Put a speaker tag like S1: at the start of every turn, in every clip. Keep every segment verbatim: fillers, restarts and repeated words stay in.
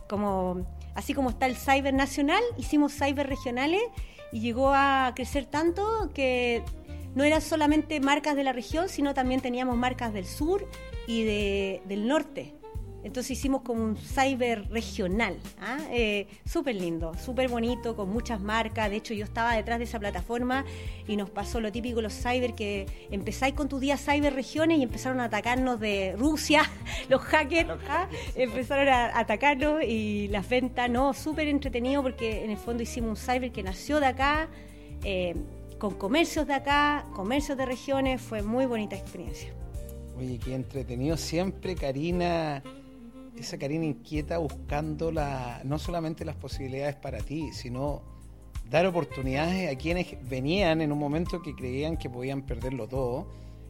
S1: como así como está el cyber nacional, hicimos cyber regionales y llegó a crecer tanto que no eran solamente marcas de la región, sino también teníamos marcas del sur y de, del norte. Entonces hicimos como un cyber regional, ¿ah? eh, súper lindo, súper bonito, con muchas marcas. De hecho, yo estaba detrás de esa plataforma y nos pasó lo típico los cyber, que empezáis con tu día cyber regiones y empezaron a atacarnos de Rusia, los hackers, ¿ah? empezaron a atacarnos y las ventas, no, súper entretenido porque en el fondo hicimos un cyber que nació de acá, eh, con comercios de acá, comercios de regiones, fue muy bonita experiencia.
S2: Oye, qué entretenido siempre, Karina. Esa Karina inquieta buscando la, no solamente las posibilidades para ti, sino dar oportunidades a quienes venían en un momento que creían que podían perderlo todo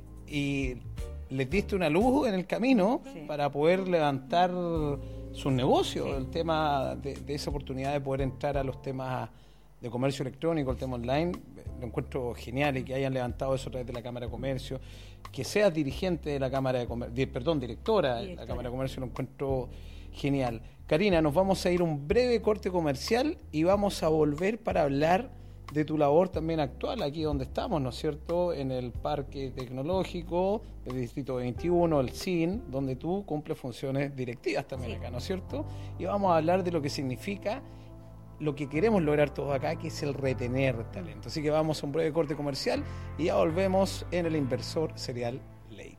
S2: y les diste una luz en el camino, sí, para poder levantar sus negocios. Sí. El tema de, de esa oportunidad de poder entrar a los temas de comercio electrónico, el tema online, lo encuentro genial, y que hayan levantado eso a través de la Cámara de Comercio, que seas dirigente de la Cámara de Comercio, perdón, directora, directora de la Cámara de Comercio, lo encuentro genial. Karina, nos vamos a ir a un breve corte comercial y vamos a volver para hablar de tu labor también actual, aquí donde estamos, ¿no es cierto?, en el Parque Tecnológico del Distrito veintiuno, el C I N, donde tú cumples funciones directivas también, sí, acá, ¿no es cierto? Y vamos a hablar de lo que significa lo que queremos lograr todos acá, que es el retener talento. Así que vamos a un breve corte comercial y ya volvemos en el Inversor Serial Late.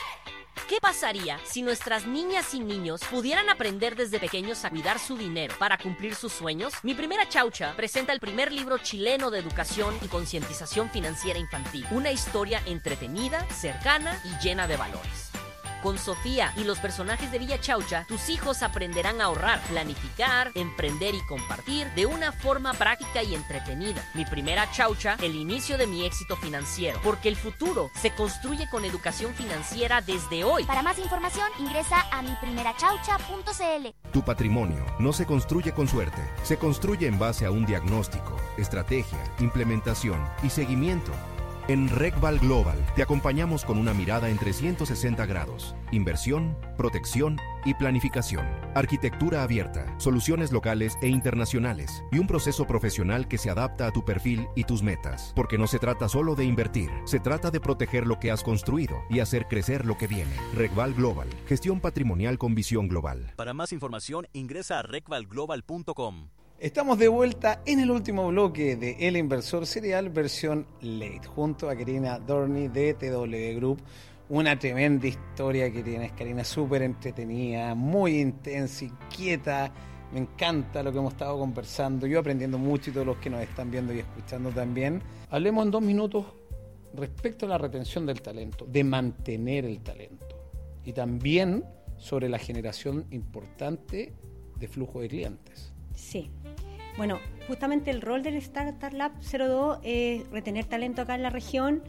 S3: ¿Qué pasaría si nuestras niñas y niños pudieran aprender desde pequeños a cuidar su dinero para cumplir sus sueños? Mi Primera Chaucha presenta el primer libro chileno de educación y concientización financiera infantil. Una historia entretenida, cercana y llena de valores. Con Sofía y los personajes de Villa Chaucha, tus hijos aprenderán a ahorrar, planificar, emprender y compartir de una forma práctica y entretenida. Mi Primera Chaucha, el inicio de mi éxito financiero, porque el futuro se construye con educación financiera desde hoy.
S4: Para más información, ingresa a mi primera chaucha punto c l.
S5: Tu patrimonio no se construye con suerte, se construye en base a un diagnóstico, estrategia, implementación y seguimiento. En RecVal Global te acompañamos con una mirada en trescientos sesenta grados, inversión, protección y planificación, arquitectura abierta, soluciones locales e internacionales y un proceso profesional que se adapta a tu perfil y tus metas. Porque no se trata solo de invertir, se trata de proteger lo que has construido y hacer crecer lo que viene. RecVal Global, gestión patrimonial con visión global.
S6: Para más información ingresa a recval global punto com.
S2: Estamos de vuelta en el último bloque de El Inversor Serial versión Late, junto a Karina Dorney de T W Group. Una tremenda historia que tienes, Karina, súper entretenida, muy intensa, inquieta. Me encanta lo que hemos estado conversando, yo aprendiendo mucho y todos los que nos están viendo y escuchando también. Hablemos en dos minutos respecto a la retención del talento, de mantener el talento, y también sobre la generación importante de flujo de clientes.
S1: Sí. Bueno, justamente el rol del Startup Lab cero dos es retener talento acá en la región,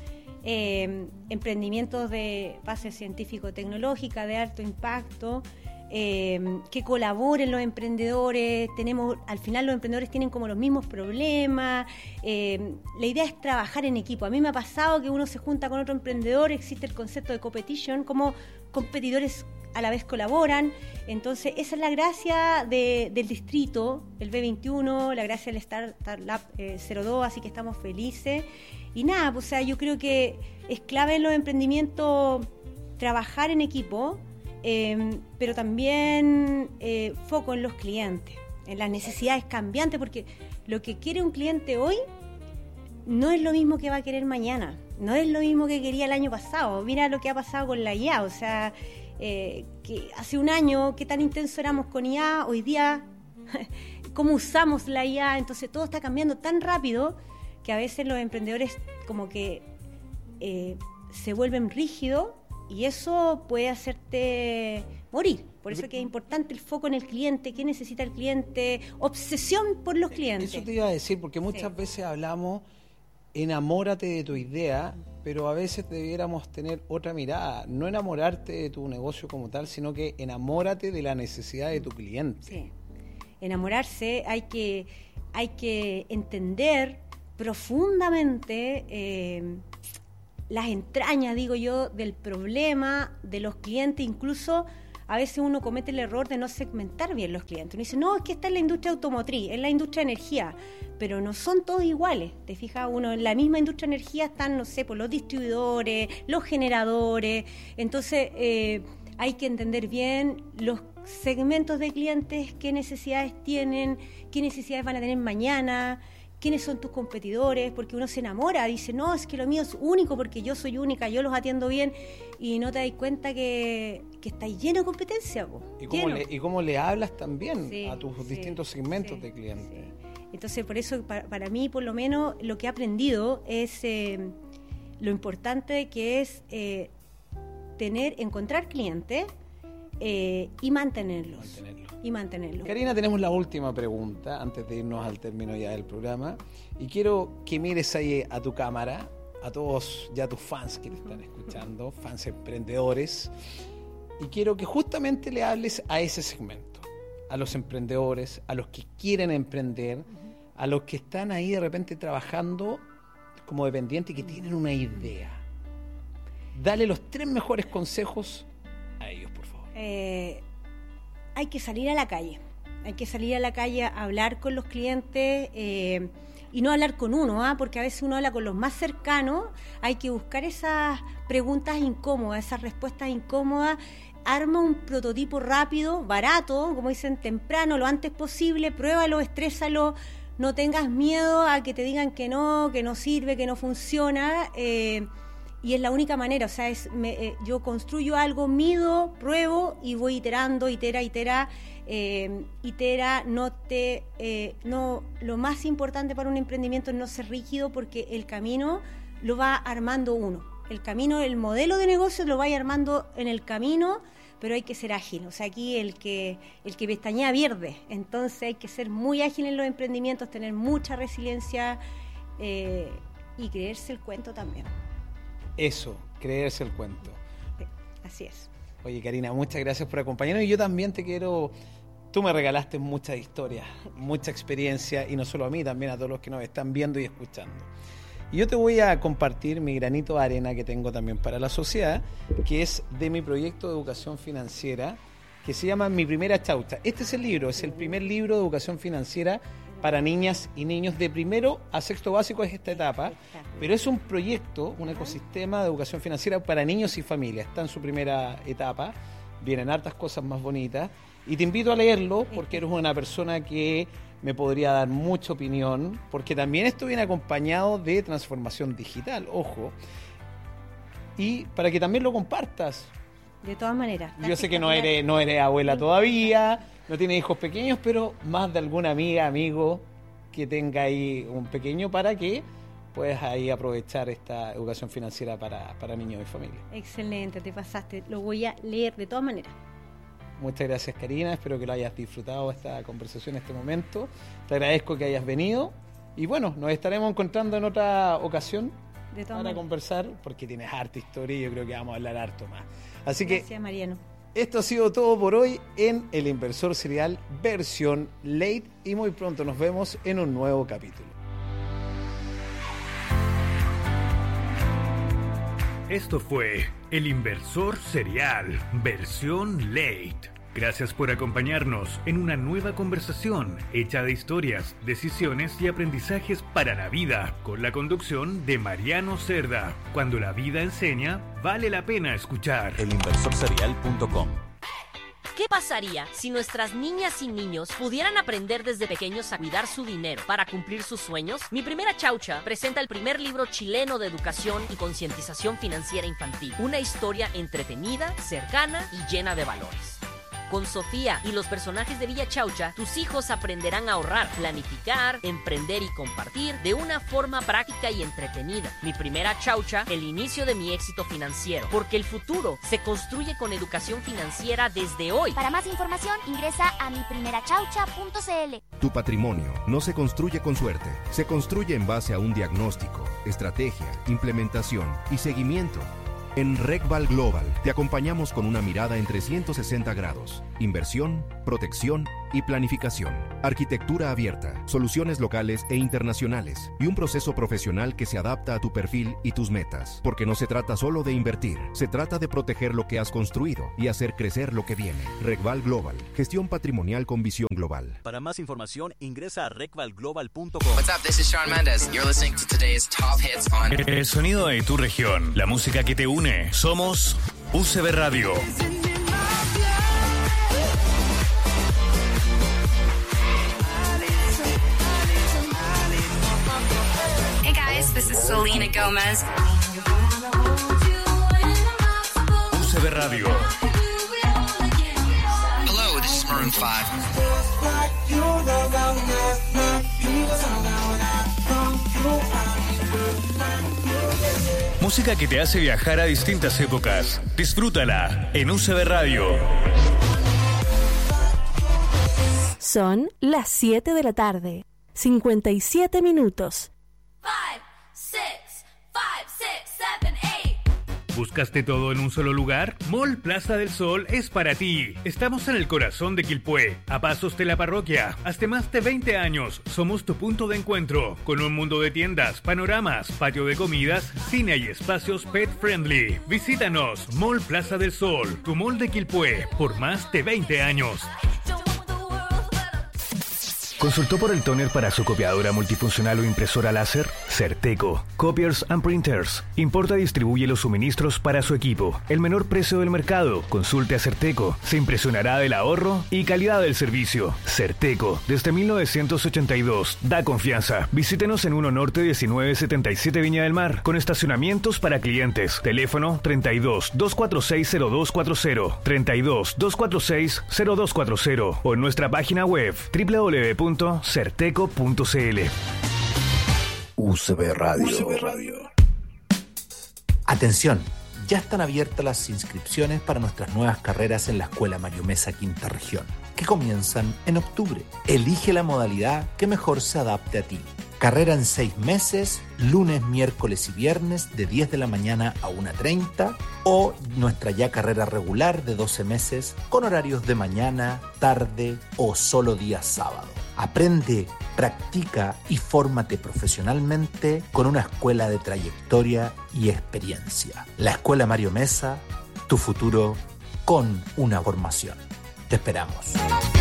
S1: eh, emprendimientos de base científico-tecnológica de alto impacto, eh, que colaboren los emprendedores. Tenemos, al final los emprendedores tienen como los mismos problemas. Eh, la idea es trabajar en equipo. A mí me ha pasado que uno se junta con otro emprendedor, existe el concepto de competition, como competidores a la vez colaboran. Entonces esa es la gracia de, del distrito, el B veintiuno, la gracia del Startup Lab eh, cero dos, así que estamos felices. Y nada, pues, o sea, yo creo que es clave en los emprendimientos trabajar en equipo, eh, pero también eh, foco en los clientes, en las necesidades cambiantes, porque lo que quiere un cliente hoy no es lo mismo que va a querer mañana, no es lo mismo que quería el año pasado. Mira lo que ha pasado con la I A, o sea, Eh, que hace un año, qué tan intenso éramos con I A, hoy día, cómo usamos la I A, entonces todo está cambiando tan rápido que a veces los emprendedores como que eh, se vuelven rígidos y eso puede hacerte morir. Por eso es que es importante el foco en el cliente, qué necesita el cliente, obsesión por los clientes.
S2: Eso te iba a decir, porque muchas sí. veces hablamos, enamórate de tu idea, pero a veces debiéramos tener otra mirada, no enamorarte de tu negocio como tal, sino que enamórate de la necesidad de tu cliente.
S1: Sí. Enamorarse, hay que, hay que entender profundamente eh, las entrañas, digo yo, del problema de los clientes, incluso a veces uno comete el error de no segmentar bien los clientes. Uno dice, no, es que está en la industria automotriz, en la industria de energía, pero no son todos iguales. Te fijas, uno en la misma industria de energía están, no sé, por los distribuidores, los generadores. Entonces, eh, hay que entender bien los segmentos de clientes, qué necesidades tienen, qué necesidades van a tener mañana, quiénes son tus competidores, porque uno se enamora, dice, no, es que lo mío es único porque yo soy única, yo los atiendo bien, y no te das cuenta que, que está lleno de competencia. Po,
S2: ¿Y, cómo le, y cómo le hablas también
S1: sí,
S2: a tus
S1: sí,
S2: distintos segmentos
S1: sí,
S2: de clientes.
S1: Sí. Entonces, por eso, para, para mí, por lo menos, lo que he aprendido es eh, lo importante que es eh, tener, encontrar clientes eh, y mantenerlos.
S2: Mantenerlos.
S1: Y mantenerlos.
S2: Karina, tenemos la última pregunta antes de irnos al término ya del programa. Y quiero que mires ahí a tu cámara, a todos ya tus fans que te están escuchando, fans emprendedores. Y quiero que justamente le hables a ese segmento, a los emprendedores, a los que quieren emprender, a los que están ahí de repente trabajando como dependientes y que tienen una idea. Dale los tres mejores consejos a ellos, por favor.
S1: Eh, hay que salir a la calle. Hay que salir a la calle a hablar con los clientes eh, y no hablar con uno, ¿ah? Porque a veces uno habla con los más cercanos. Hay que buscar esas preguntas incómodas, esas respuestas incómodas. Arma un prototipo rápido, barato, como dicen, temprano, lo antes posible. Pruébalo, estrésalo. No tengas miedo a que te digan que no, que no sirve, que no funciona. Eh, y es la única manera, o sea, es me, eh, yo construyo algo, mido, pruebo y voy iterando, itera, itera, eh, itera, no te, eh, no, lo más importante para un emprendimiento es no ser rígido porque el camino lo va armando uno, el camino, el modelo de negocio lo va armando en el camino, pero hay que ser ágil, o sea, aquí el que, el que pestañea pierde, entonces hay que ser muy ágil en los emprendimientos, tener mucha resiliencia eh, y creerse el cuento también.
S2: Eso, creerse el cuento.
S1: Así es.
S2: Oye, Karina, muchas gracias por acompañarnos y yo también te quiero... Tú me regalaste muchas historias, mucha experiencia y no solo a mí, también a todos los que nos están viendo y escuchando. Y yo te voy a compartir mi granito de arena que tengo también para la sociedad, que es de mi proyecto de educación financiera, que se llama Mi Primera Chaucha. Este es el libro, es el primer libro de educación financiera para niñas y niños de primero a sexto básico, es esta etapa, pero es un proyecto, un ecosistema de educación financiera para niños y familias. Está en su primera etapa, vienen hartas cosas más bonitas y te invito a leerlo porque eres una persona que me podría dar mucha opinión, porque también esto viene acompañado de transformación digital, ojo, y para que también lo compartas.
S1: De todas maneras.
S2: Yo sé que no eres, no eres abuela todavía, no tienes hijos pequeños, pero más de alguna amiga, amigo que tenga ahí un pequeño para que puedas ahí aprovechar esta educación financiera para, para niños y familia.
S1: Excelente, te pasaste. Lo voy a leer de todas maneras.
S2: Muchas gracias, Karina. Espero que lo hayas disfrutado esta conversación, este momento. Te agradezco que hayas venido. Y bueno, nos estaremos encontrando en otra ocasión
S1: de
S2: para
S1: maneras.
S2: Conversar, porque tienes harta historia y yo creo que vamos a hablar harto más. Así
S1: Gracias,
S2: que
S1: Mariano.
S2: Esto ha sido todo por hoy en El Inversor Serial versión late y muy pronto nos vemos en un nuevo capítulo.
S7: Esto fue El Inversor Serial versión late. Gracias por acompañarnos en una nueva conversación hecha de historias, decisiones y aprendizajes para la vida, con la conducción de Mariano Cerda. Cuando la vida enseña, vale la pena escuchar.
S6: el inversor serial punto com.
S3: ¿Qué pasaría si nuestras niñas y niños pudieran aprender desde pequeños a cuidar su dinero para cumplir sus sueños? Mi Primera Chaucha presenta el primer libro chileno de educación y concientización financiera infantil. Una historia entretenida, cercana y llena de valores. Con Sofía y los personajes de Villa Chaucha, tus hijos aprenderán a ahorrar, planificar, emprender y compartir de una forma práctica y entretenida. Mi Primera Chaucha, el inicio de mi éxito financiero, porque el futuro se construye con educación financiera desde hoy.
S4: Para más información, ingresa a mi primera chaucha punto c l.
S5: Tu patrimonio no se construye con suerte, se construye en base a un diagnóstico, estrategia, implementación y seguimiento. En RecVal Global te acompañamos con una mirada en trescientos sesenta grados, inversión, protección y planificación. Arquitectura abierta, soluciones locales e internacionales y un proceso profesional que se adapta a tu perfil y tus metas. Porque no se trata solo de invertir, se trata de proteger lo que has construido y hacer crecer lo que viene. Recval Global, gestión patrimonial con visión global.
S6: Para más información, ingresa a recval global punto com.
S8: What's up? This is Shawn Mendes. You're listening to today's top hits on
S7: El sonido de tu región, la música que te une. Somos U C B Radio.
S9: Hey guys, this is Selena Gomez.
S7: U C B Radio.
S8: Hello, this is Maroon five.
S7: Música que te hace viajar a distintas épocas. Disfrútala en U C B Radio.
S10: Son las siete de la tarde, cincuenta y siete minutos.
S9: Five, six, five, six, seven, eight.
S7: ¿Buscaste todo en un solo lugar? Mall Plaza del Sol es para ti. Estamos en el corazón de Quilpué, a pasos de la parroquia. Hace más de veinte años somos tu punto de encuentro, con un mundo de tiendas, panoramas, patio de comidas, cine y espacios pet friendly. Visítanos, Mall Plaza del Sol, tu mall de Quilpué, por más de veinte años.
S11: ¿Consultó por el tóner para su copiadora multifuncional o impresora láser? Certeco, Copiers and Printers. Importa y distribuye los suministros para su equipo. El menor precio del mercado. Consulte a Certeco. Se impresionará del ahorro y calidad del servicio. Certeco, desde mil novecientos ochenta y dos. Da confianza. Visítenos en uno Norte diecinueve setenta y siete Viña del Mar, con estacionamientos para clientes. Teléfono treinta y dos, doscientos cuarenta y seis, cero dos cuarenta, treinta y dos, doscientos cuarenta y seis, cero dos cuarenta, o en nuestra página web doble u doble u doble u punto certeco punto c l.
S12: U C B Radio. U C B Radio. Atención, ya están abiertas las inscripciones para nuestras nuevas carreras en la Escuela Mario Mesa Quinta Región, que comienzan en octubre. Elige la modalidad que mejor se adapte a ti. Carrera en seis meses, lunes, miércoles y viernes de diez de la mañana a una treinta, o nuestra ya carrera regular de doce meses con horarios de mañana, tarde o solo día sábado. Aprende, practica y fórmate profesionalmente con una escuela de trayectoria y experiencia. La Escuela Mario Mesa, tu futuro con una formación. Te esperamos.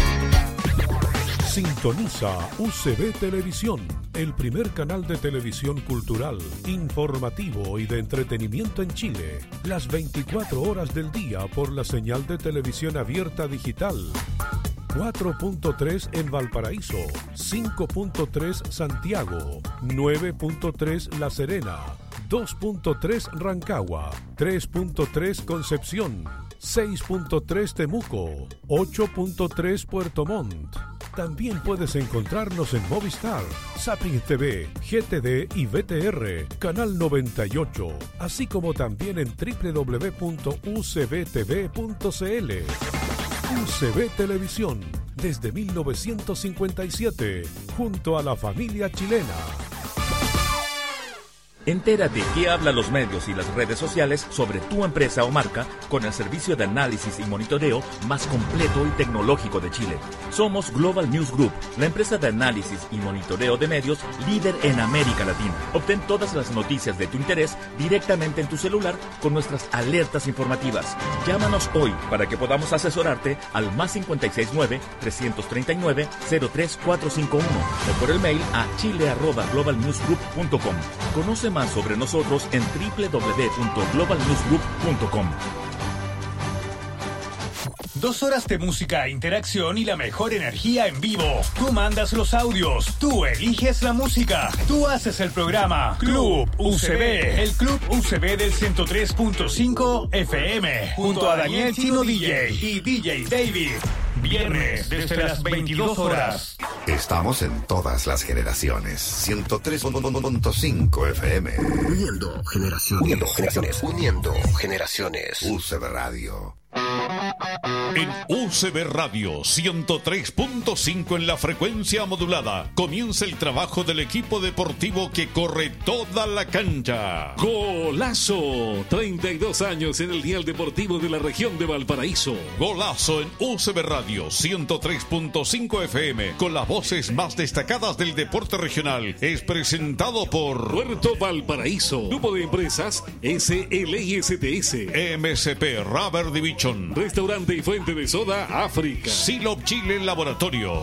S13: Sintoniza U C B Televisión, el primer canal de televisión cultural, informativo y de entretenimiento en Chile, las veinticuatro horas del día por la señal de televisión abierta digital. cuatro punto tres en Valparaíso, cinco punto tres Santiago, nueve punto tres La Serena, dos punto tres Rancagua, tres punto tres Concepción, seis punto tres Temuco, ocho punto tres Puerto Montt. También puedes encontrarnos en Movistar, Zapping T V, G T D y V T R, Canal noventa y ocho, así como también en doble u doble u doble u punto u c b t v punto c l. U C B Televisión, desde mil novecientos cincuenta y siete, junto a la familia chilena.
S14: Entérate qué hablan los medios y las redes sociales sobre tu empresa o marca con el servicio de análisis y monitoreo más completo y tecnológico de Chile. Somos Global News Group, la empresa de análisis y monitoreo de medios líder en América Latina. Obtén todas las noticias de tu interés directamente en tu celular con nuestras alertas informativas. Llámanos hoy para que podamos asesorarte al más cinco seis nueve, tres tres nueve, cero tres cuatro cinco uno o por el mail a chile arroba global news group punto com. Conoce más sobre nosotros en doble u doble u doble u punto global news group punto com.
S7: Dos horas de música e interacción y la mejor energía en vivo. Tú mandas los audios, tú eliges la música, tú haces el programa. Club U C B, el Club U C B del ciento tres punto cinco F M, junto a Daniel Chino D J y D J David. Viernes desde las veintidós horas.
S15: Estamos en todas las generaciones. ciento tres punto cinco F M. Uniendo generaciones. Uniendo generaciones. Uniendo generaciones. U C B Radio.
S16: En U C B Radio ciento tres punto cinco en la frecuencia modulada comienza el trabajo del equipo deportivo que corre toda la cancha.
S17: Golazo, treinta y dos años en el dial deportivo de la región de Valparaíso.
S16: Golazo en U C B Radio ciento tres punto cinco F M con las voces más destacadas del deporte regional. Es presentado por
S17: Puerto Valparaíso, Grupo de Empresas S L I S T S,
S16: M S P Rubber Division,
S17: Restaurante y Fuente de Soda África,
S16: Silop Chile Laboratorio.